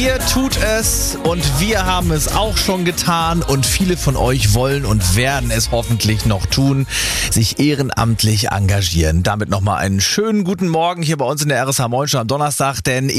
Ihr tut es und wir haben es auch schon getan und viele von euch wollen und werden es hoffentlich noch tun, sich ehrenamtlich engagieren. Damit nochmal einen schönen guten Morgen hier bei uns in der RSH Morning Show am Donnerstag, denn